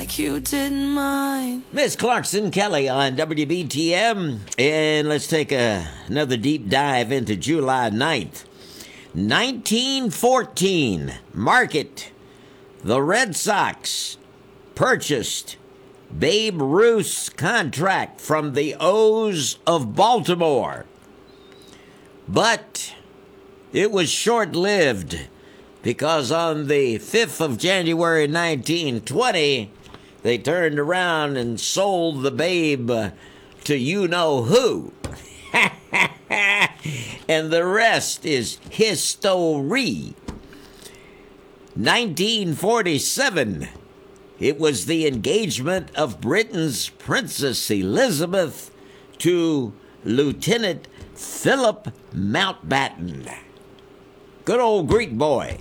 like you didn't mind. Miss Clarkson Kelly on WBTM. And let's take another deep dive into July 9th. 1914, market. The Red Sox purchased Babe Ruth's contract from the O's of Baltimore. But it was short-lived because on the 5th of January 1920, they turned around and sold the Babe to you-know-who. And the rest is history. 1947, it was the engagement of Britain's Princess Elizabeth to Lieutenant Philip Mountbatten. Good old Greek boy.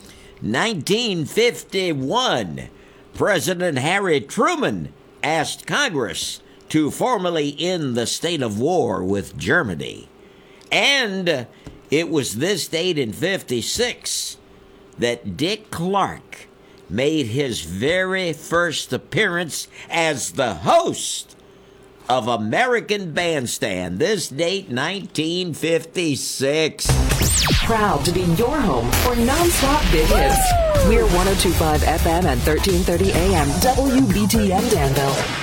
1951, President Harry Truman asked Congress to formally end the state of war with Germany. And it was this date in 56 that Dick Clark made his very first appearance as the host of American Bandstand. This date, 1956. Proud to be your home for non-stop big hits. We're 102.5 FM and 1330 AM WBTM Danville.